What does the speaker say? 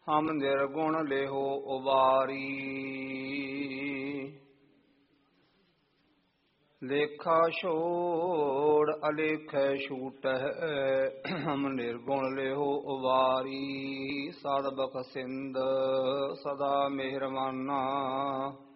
ਹਮ ਨਿਰਗੁਣ ਲੇਹੋ ਉਬਾਰੀ। ਲੇਖਾ ਛੋੜ ਅਲੇਖੈ ਛੂਟਹਿ, ਹਮ ਨਿਰਗੁਣ ਲੇਹੋ ਉਬਾਰੀ। ਸਦ ਬਖਸਿੰਦ ਸਦਾ ਮਿਹਰਮਾਨਾ,